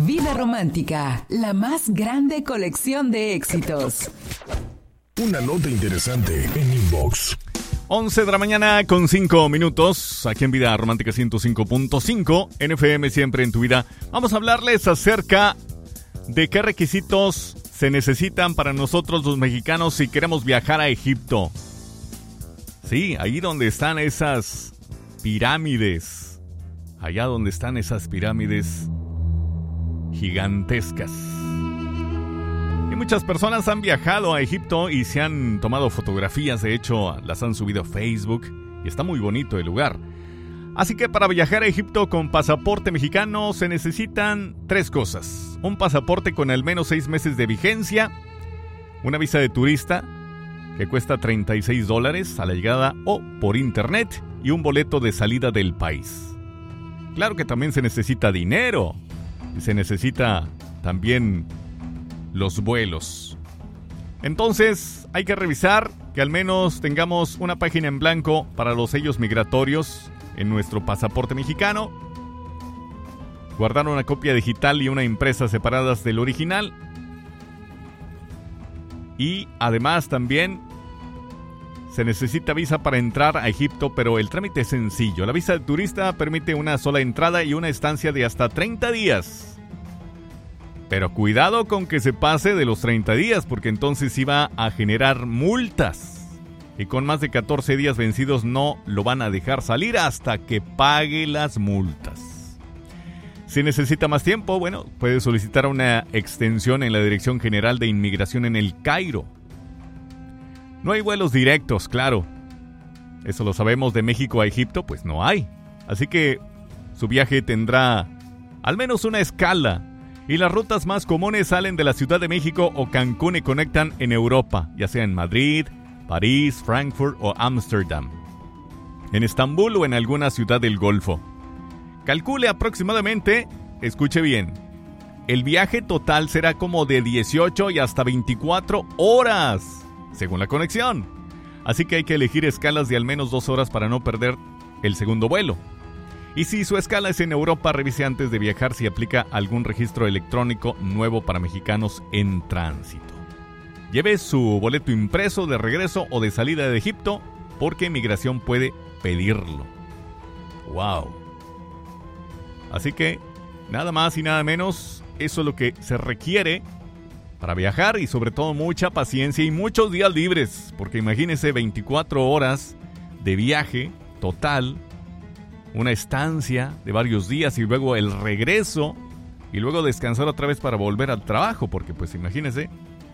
Vida Romántica, la más grande colección de éxitos. Una nota interesante en Inbox. 11 de la mañana con 5 minutos, aquí en Vida Romántica 105.5, NFM siempre en tu vida. Vamos a hablarles acerca de qué requisitos se necesitan para nosotros los mexicanos si queremos viajar a Egipto. Sí, ahí donde están esas pirámides. Allá donde están esas pirámides gigantescas. Y muchas personas han viajado a Egipto y se han tomado fotografías, de hecho las han subido a Facebook y está muy bonito el lugar. Así que para viajar a Egipto con pasaporte mexicano se necesitan 3 cosas. Un pasaporte con al menos 6 meses de vigencia, una visa de turista que cuesta $36 a la llegada o por internet y un boleto de salida del país. Claro que también se necesita dinero y se necesita también los vuelos. Entonces hay que revisar que al menos tengamos una página en blanco para los sellos migratorios en nuestro pasaporte mexicano, guardar una copia digital y una impresa separadas del original, y además también se necesita visa para entrar a Egipto, pero el trámite es sencillo. La visa de turista permite una sola entrada y una estancia de hasta 30 días. Pero cuidado con que se pase de los 30 días, porque entonces iba a generar multas. Y con más de 14 días vencidos no lo van a dejar salir hasta que pague las multas. Si necesita más tiempo, bueno, puede solicitar una extensión en la Dirección General de Inmigración en El Cairo. No hay vuelos directos, claro. Eso lo sabemos, de México a Egipto, pues no hay. Así que su viaje tendrá al menos una escala. Y las rutas más comunes salen de la Ciudad de México o Cancún y conectan en Europa, ya sea en Madrid, París, Frankfurt o Ámsterdam, en Estambul o en alguna ciudad del Golfo. Calcule aproximadamente, escuche bien, el viaje total será como de 18 y hasta 24 horas, según la conexión. Así que hay que elegir escalas de al menos 2 horas para no perder el segundo vuelo. Y si su escala es en Europa, revise antes de viajar si aplica algún registro electrónico nuevo para mexicanos en tránsito. Lleve su boleto impreso de regreso o de salida de Egipto, porque Migración puede pedirlo. ¡Wow! Así que, nada más y nada menos, eso es lo que se requiere para viajar, y sobre todo mucha paciencia y muchos días libres, porque imagínense 24 horas de viaje total, una estancia de varios días y luego el regreso y luego descansar otra vez para volver al trabajo, porque pues imagínense,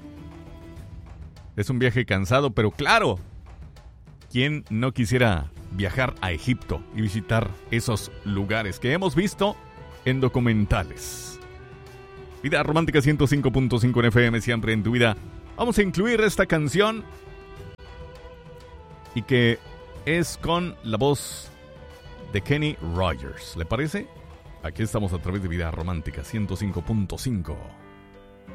es un viaje cansado, pero claro, ¿quién no quisiera viajar a Egipto y visitar esos lugares que hemos visto en documentales? Vida Romántica 105.5 en FM, siempre en tu vida. Vamos a incluir esta canción y que es con la voz de Kenny Rogers. ¿Le parece? Aquí estamos a través de Vida Romántica 105.5.